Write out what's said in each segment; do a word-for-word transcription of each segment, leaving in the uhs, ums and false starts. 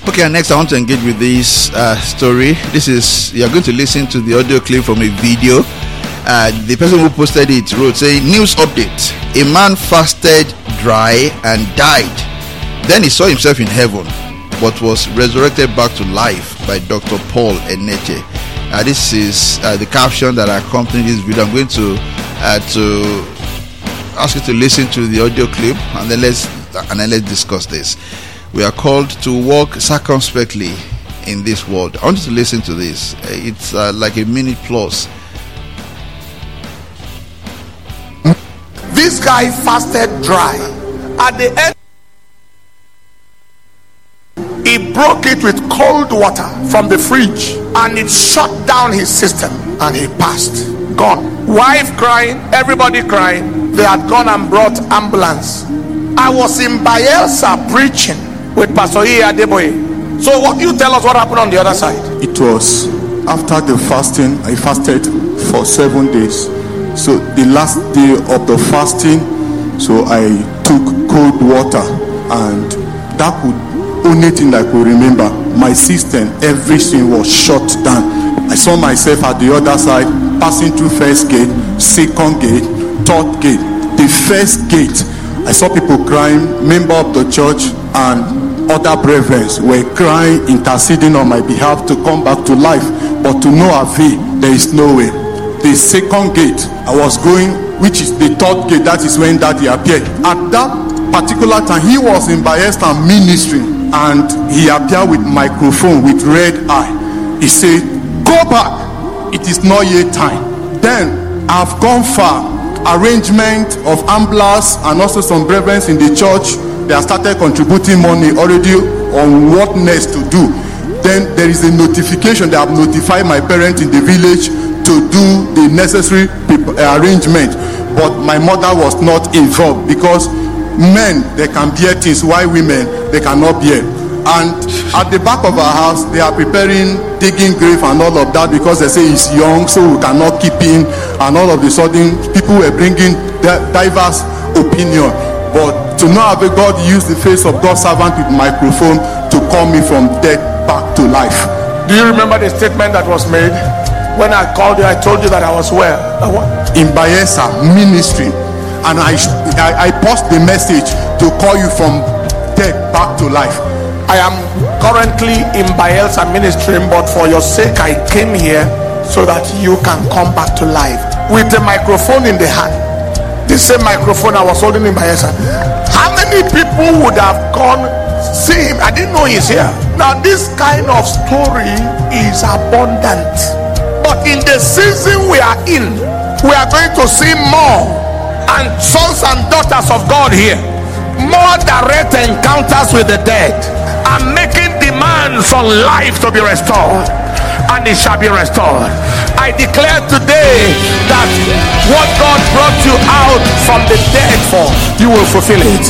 Okay, and next I want to engage with this uh, story. This is, you are going to listen to the audio clip from a video. Uh, the person who posted it wrote, saying, news update, a man fasted dry and died. Then he saw himself in heaven, but was resurrected back to life by Doctor Paul Enenche. Uh, this is uh, the caption that accompanied this video. I'm going to uh, to ask you to listen to the audio clip, and then let's and then let's discuss this. We are called to walk circumspectly in this world. I want you to listen to this. It's uh, like a minute plus. This guy fasted dry. At the end, he broke it with cold water from the fridge, and it shut down his system, and he passed. Gone. Wife crying, everybody crying. They had gone and brought ambulance. I was in Bayelsa preaching with Pastor E. Adeboye. So what you tell us what happened on the other side? It was after the fasting. I fasted for seven days. So the last day of the fasting, so I took cold water, and that could only thing I could remember. My system, everything was shut down. I saw myself at the other side, passing through first gate, second gate, third gate. The first gate, I saw people crying. Member of the church and other brethren were crying, interceding on my behalf to come back to life, but to no avail. There is no way. The second gate I was going, which is the third gate, that is when Daddy appeared. At that particular time, he was in Bayelsa ministering, and he appeared with microphone with red eye. He said, go back, it is not yet time. Then I've gone far. Arrangement of ambulance and also some brethren in the church, they have started contributing money already on what next to do. Then there is a notification. They have notified my parents in the village to do the necessary arrangement, but my mother was not involved, because men, they can bear things, while women, they cannot bear. And at the back of our house, they are preparing digging grave and all of that, because they say he's young, so we cannot keep him. And all of a sudden, people were bringing diverse opinion. But to know how God used the face of God's servant with microphone to call me from death back to life. Do you remember the statement that was made? When I called you, I told you that I was well. In Bayelsa ministry, and I, I I paused the message to call you from death back to life. I am currently in Bayelsa ministry, but for your sake I came here so that you can come back to life with a microphone in the hand. The same microphone I was holding in Bayelsa. How many people would have gone see him? I didn't know he's here. Now this kind of story is abundant. But in the season we are in, we are going to see more, and sons and daughters of God here, more direct encounters with the dead, and making demands on life to be restored, and it shall be restored. I declare today that what God brought you out from the dead for, you will fulfill it.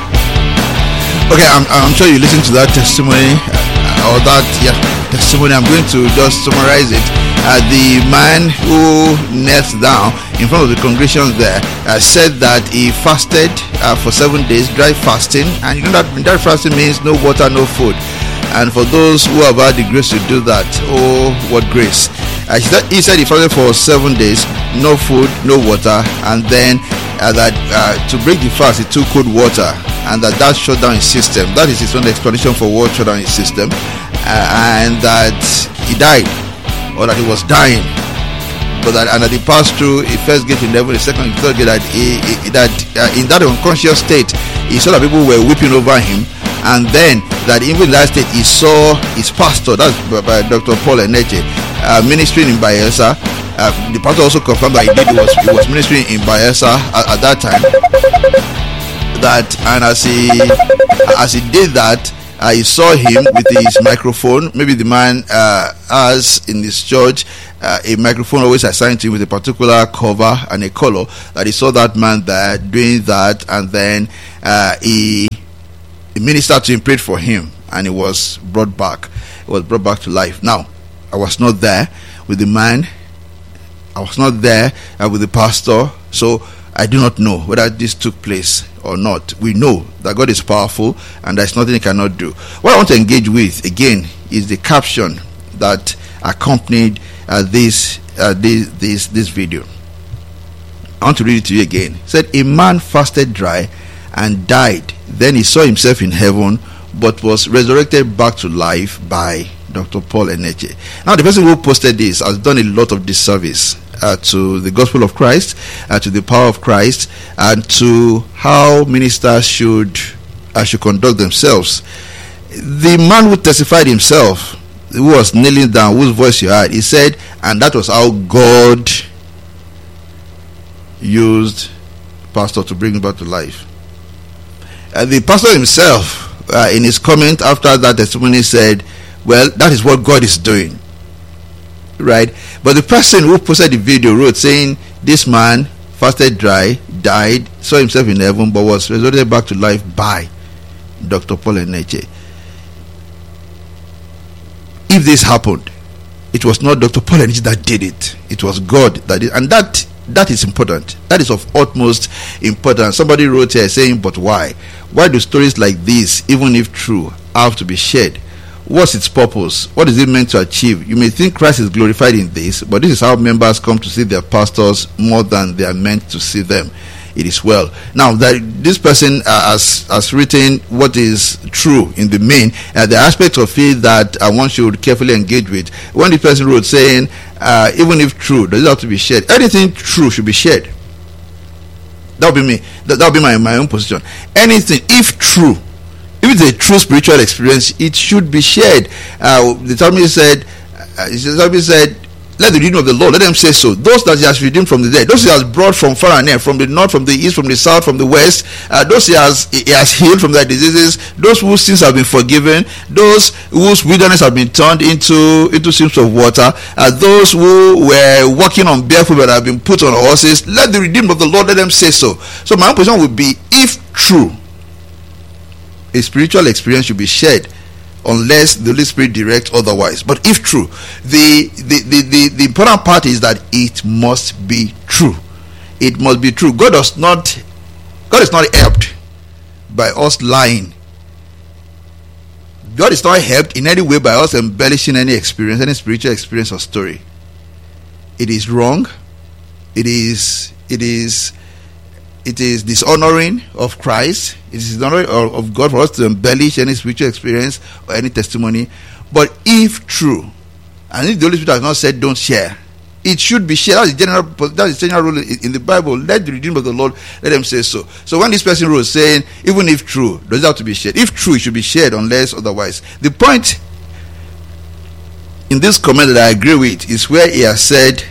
Okay, I'm, I'm sure you listened to that testimony, or that yeah testimony. I'm going to just summarize it. Uh, the man who knelt down in front of the congregation there uh, said that he fasted uh, for seven days, dry fasting, and you know that dry fasting means no water, no food. And for those who have had the grace to do that, oh, what grace! Uh, he said he fasted for seven days, no food, no water, and then uh, that uh, to break the fast, he took cold water, and that that shut down his system. That is his own explanation for what shut down his system, uh, and that he died, or that he was dying, but that and that he passed through a first gate in heaven, a second, third gate. That he, he, that uh, in that unconscious state, he saw that people were weeping over him, and then that even in that state, he saw his pastor, that's by, by Doctor Paul Enenche, uh, ministering in Bayelsa. Uh, the pastor also confirmed that indeed he was he was ministering in Bayelsa at, at that time. That and as he as he did that. I uh, saw him with his microphone. Maybe the man uh, has in his church uh, a microphone always assigned to him with a particular cover and a color. That he saw that man there doing that, and then uh, he, he ministered to him, prayed for him, and he was brought back. He was brought back to life. Now, I was not there with the man. I was not there uh, with the pastor. So I do not know whether this took place or not. We know that God is powerful and there's nothing he cannot do. What I want to engage with again is the caption that accompanied uh, this, uh, this this this video. I want to read it to you again. It said, a man fasted dry and died. Then he saw himself in heaven, but was resurrected back to life by Doctor Paul Enenche. Now, the person who posted this has done a lot of disservice uh, to the gospel of Christ, uh, to the power of Christ, and to how ministers should uh, should conduct themselves. The man who testified himself, who was kneeling down, whose voice you heard, he said, and that was how God used pastor to bring him back to life. Uh, the pastor himself, uh, in his comment after that testimony, said, well, that is what God is doing, right? But the person who posted the video wrote saying, this man fasted dry, died, saw himself in heaven, but was resurrected back to life by Doctor Paul Enenche. If this happened, it was not Doctor Paul Enenche that did it. It was God that did, and that that is important. That is of utmost importance. Somebody wrote here saying, but why? Why do stories like this, even if true, have to be shared? What's its purpose? What is it meant to achieve? You may think Christ is glorified in this, but this is how members come to see their pastors more than they are meant to see them. It is well. Now, that this person uh, has, has written what is true in the main, uh, the aspect of it that uh, one should carefully engage with. When the person wrote saying, uh, even if true, does it have to be shared? Anything true should be shared. That would be me. That would be my, my own position. Anything, if true, if it's a true spiritual experience, it should be shared. Uh, the psalmist said, uh, the psalmist said, let the redeemed of the Lord, let them say so. Those that he has redeemed from the dead, those he has brought from far and near, from the north, from the east, from the south, from the west, uh, those he has he has healed from their diseases, those whose sins have been forgiven, those whose wilderness have been turned into into streams of water, uh, those who were walking on barefoot but have been put on horses. Let the redeemed of the Lord, let them say so. So my own position would be, if true, a spiritual experience should be shared, unless the Holy Spirit directs otherwise. But if true, the the, the, the the important part is that it must be true. It must be true. God does not God is not helped by us lying. God is not helped in any way by us embellishing any experience, any spiritual experience or story. It is wrong. It is it is It is dishonoring of Christ. It is dishonoring of God for us to embellish any spiritual experience or any testimony. But if true, and if the Holy Spirit has not said don't share, it should be shared. That's the general, that's the general rule in the Bible. Let the redeemed of the Lord, let them say so. So when this person wrote saying, even if true, does it have to be shared? If true, it should be shared unless otherwise. The point in this comment that I agree with is where he has said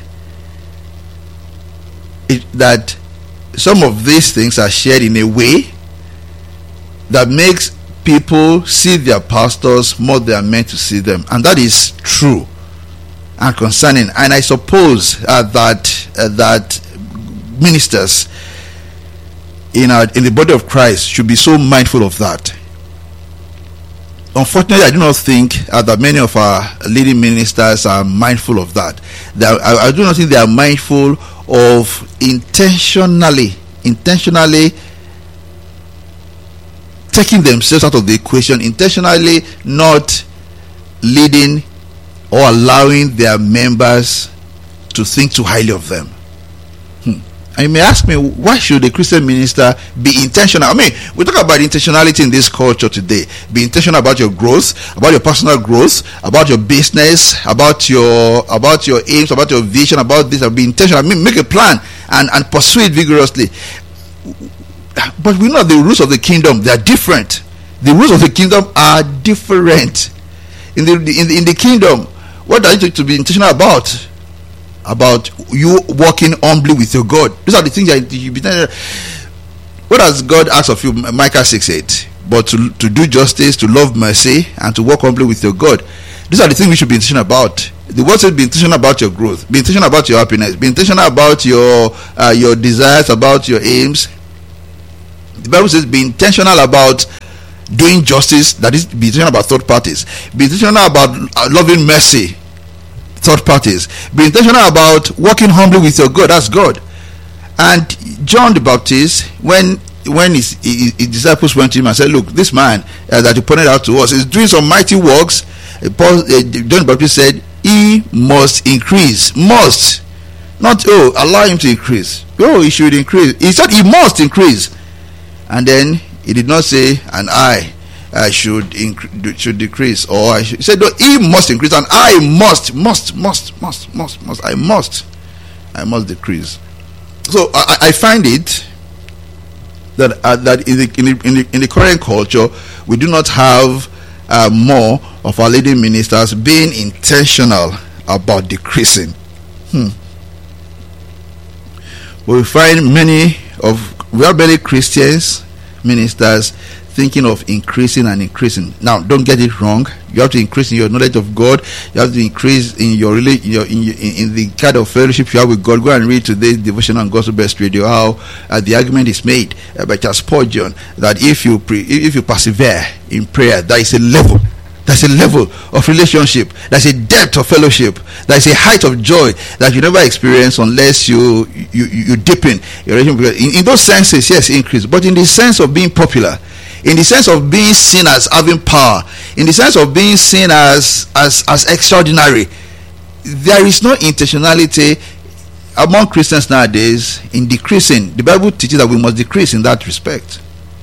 it, that some of these things are shared in a way that makes people see their pastors more than they are meant to see them, and that is true and concerning. And I suppose uh, that uh, that ministers in our, in the body of Christ should be so mindful of that. Unfortunately, I do not think uh, that many of our leading ministers are mindful of that. They are, I, I do not think they are mindful of intentionally, intentionally taking themselves out of the equation, intentionally not leading or allowing their members to think too highly of them. Hmm. And you may ask me, why should a Christian minister be intentional? I mean, we talk about intentionality in this culture today. Be intentional about your growth, about your personal growth, about your business, about your about your aims, about your vision, about this. Be intentional. I mean, make a plan and, and pursue it vigorously. But we know the rules of the kingdom, they are different. The rules of the kingdom are different. In the in the, in the kingdom, what are you to be intentional about? About you walking humbly with your God. These are the things that you be. What does God ask of you? Micah six eight. But to, to do justice, to love mercy, and to walk humbly with your God. These are the things we should be intentional about. The word says be intentional about your growth. Be intentional about your happiness. Be intentional about your uh, your desires, about your aims. The Bible says be intentional about doing justice. That is, be intentional about third parties. Be intentional about uh, loving mercy. Third parties. Be intentional about walking humbly with your God. That's God. And John the Baptist, when when his, his, his disciples went to him and said, look, this man uh, that you pointed out to us is doing some mighty works, uh, Paul, uh, John the Baptist said, he must increase. Must. Not, oh, allow him to increase. Oh, he should increase. He said he must increase. And then he did not say, and I uh, should inc- should decrease. Or I should. He said, no, he must increase. And I must, must, must, must, must, must. I must. I must decrease. So I, I find it that uh, that in the, in the in the in the current culture, we do not have uh, more of our leading ministers being intentional about decreasing. Hmm. We find many of we have many Christians ministers thinking of increasing and increasing. Now, don't get it wrong. You have to increase in your knowledge of God. You have to increase in your in your in, your, in the kind of fellowship you have with God. Go and read today's devotion on Gospel Best Radio. How uh, the argument is made uh, by Charles Spurgeon that if you pre, if you persevere in prayer, there is a level. There's a level of relationship. There's a depth of fellowship. There's a height of joy that you never experience unless you you, you deepen your relationship. In, in those senses, yes, increase. But in the sense of being popular, in the sense of being seen as having power, in the sense of being seen as as as extraordinary, there is no intentionality among Christians nowadays in decreasing. The Bible teaches that we must decrease in that respect.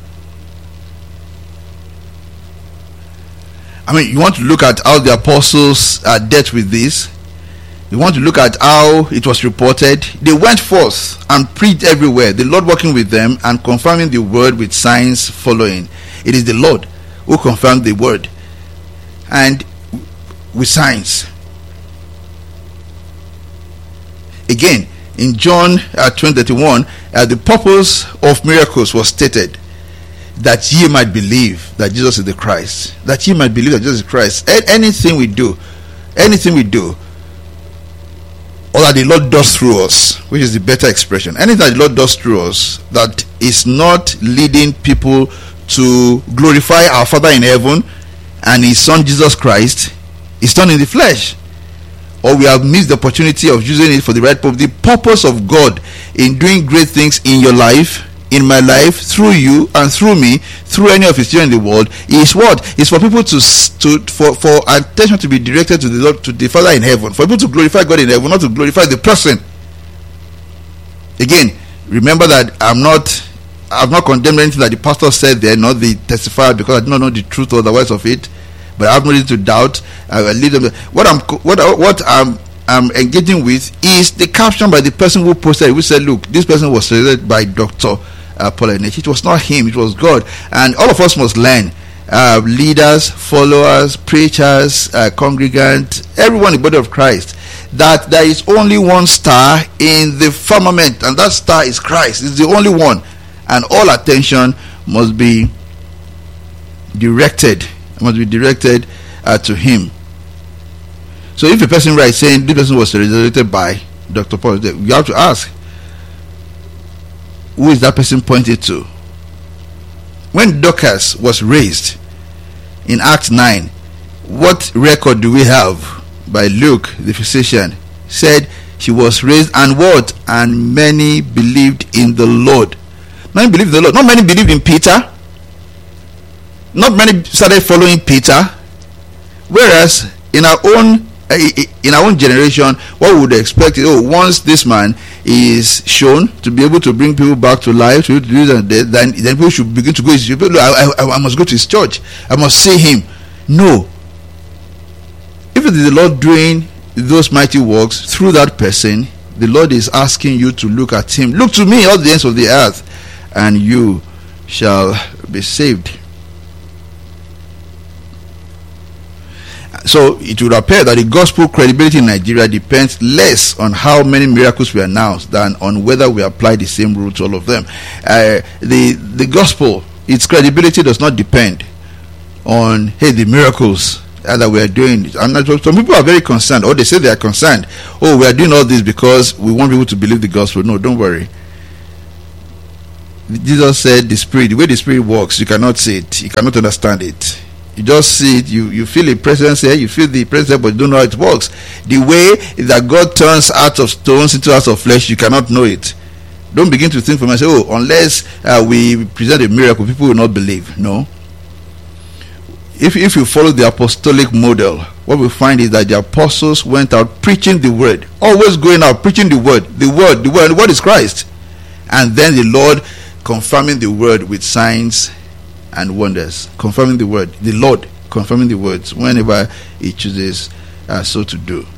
I mean, you want to look at how the apostles uh, dealt with this. You want to look at how it was reported. They went forth and preached everywhere, the Lord working with them and confirming the word with signs following. It is the Lord who confirmed the word and with signs. Again, in John uh, twenty thirty-one, uh, the purpose of miracles was stated, that ye might believe that Jesus is the Christ. That ye might believe that Jesus is Christ. A- anything we do, anything we do, or that the Lord does through us, which is the better expression, anything that the Lord does through us that is not leading people to glorify our Father in heaven and His Son Jesus Christ, is done in the flesh. Or we have missed the opportunity of using it for the right purpose. The purpose of God in doing great things in your life, in my life, through you and through me, through any of His children in the world, is what? Is for people to to for for attention to be directed to the Lord, to the Father in heaven, for people to glorify God in heaven, not to glorify the person. Again, remember that I'm not I've not condemned anything that the pastor said there, not the testifier, because I do not know the truth or otherwise of it, but I have no reason to doubt. I will leave them. What I'm what what I'm I'm engaging with is the caption by the person who posted it, who said, look, this person was selected by Doctor Uh, Paul Enech. It was not him, it was God. And all of us must learn, uh, leaders, followers, preachers, uh, congregants, everyone in the body of Christ, that there is only one star in the firmament, and that star is Christ. It's the only one, and all attention must be directed must be directed uh, to him. So if a person writes saying this person was resurrected by Doctor Paul, you have to ask, who is that person pointed to? When Dorcas was raised in Acts nine, what record do we have by Luke, the physician? Said she was raised, and what? And many believed in the Lord. Many believed in the Lord. Not many believed in Peter. Not many started following Peter. Whereas in our own in our own generation, what we would expect is, oh, once this man is shown to be able to bring people back to life, to do that, then then people should begin to go. I, I, I must go to his church. I must see him. No. If it is the Lord doing those mighty works through that person, the Lord is asking you to look at him. Look to me, all the ends of the earth, and you shall be saved. So it would appear that the gospel credibility in Nigeria depends less on how many miracles we announce than on whether we apply the same rule to all of them. Uh, the the gospel, its credibility does not depend on, hey, the miracles uh, that we are doing. And some people are very concerned, or they say they are concerned. Oh, we are doing all this because we want people to believe the gospel. No, don't worry. Jesus said the spirit, the way the spirit works, you cannot see it, you cannot understand it. You just see it, you, you feel the presence here, you feel the presence, but you don't know how it works. The way that God turns hearts of stones into hearts of flesh, you cannot know it. Don't begin to think for myself, oh, unless uh, we present a miracle, people will not believe. No. If, if you follow the apostolic model, what we find is that the apostles went out preaching the word. Always going out preaching the word. The word, the word, the word is Christ. And then the Lord confirming the word with signs and wonders. Confirming the word. The Lord confirming the words whenever he chooses uh, so to do.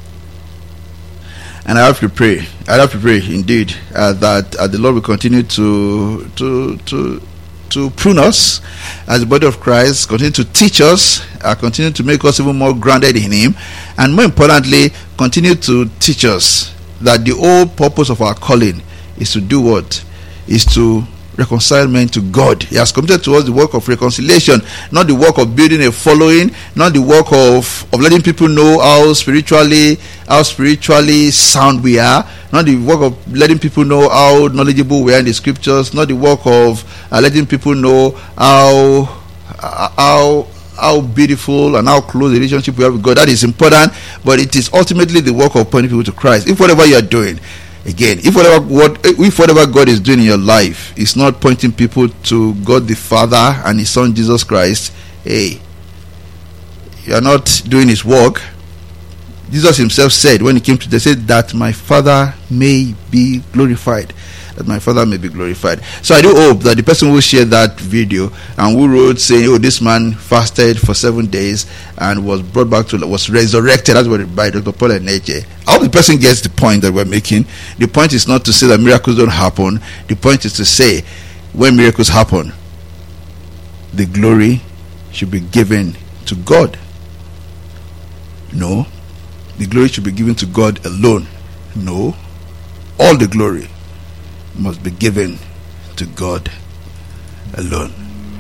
And I have to pray. I have to pray indeed uh, that uh, the Lord will continue to to to to prune us as the body of Christ, continue to teach us, uh, continue to make us even more grounded in Him, and more importantly, continue to teach us that the whole purpose of our calling is to do what? Is to reconcile men to God. He has committed to us the work of reconciliation, not the work of building a following, not the work of, of letting people know how spiritually how spiritually sound we are, not the work of letting people know how knowledgeable we are in the scriptures, not the work of uh, letting people know how uh, how how beautiful and how close the relationship we have with God. That is important, but it is ultimately the work of pointing people to Christ. If whatever you are doing, again, if whatever what if whatever God is doing in your life is not pointing people to God the Father and His Son Jesus Christ, hey, you are not doing His work. Jesus Himself said when He came to they said that my Father may be glorified. That my Father may be glorified. So I do hope that the person who shared that video and who wrote saying, oh, this man fasted for seven days and was brought back to, was resurrected, that's what by Doctor Paul Enenche. I hope the person gets the point that we're making. The point is not to say that miracles don't happen. The point is to say when miracles happen, the glory should be given to God. No. The glory should be given to God alone. No. All the glory must be given to God alone.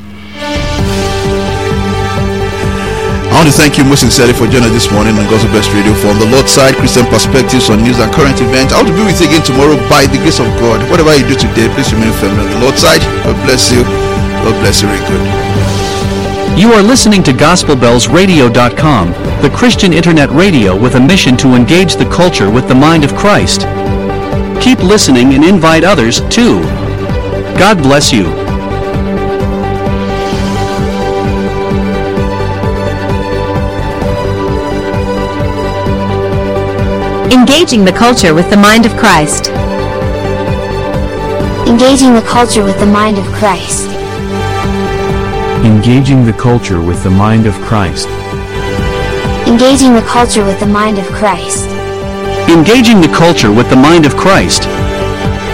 I want to thank you most sincerely for joining us this morning on Gospel Best Radio from the Lord's Side, Christian Perspectives on News and Current Events. I want to be with you again tomorrow by the grace of God. Whatever you do today, please remain firm on the Lord's side. God bless you. God bless you very good. You are listening to Gospel Bells Radio dot com, the Christian internet radio with a mission to engage the culture with the mind of Christ. Keep listening and invite others, too. God bless you. Engaging the culture with the mind of Christ. Engaging the culture with the mind of Christ. Engaging the culture with the mind of Christ. Engaging the culture with the mind of Christ. Engaging the culture with the mind of Christ.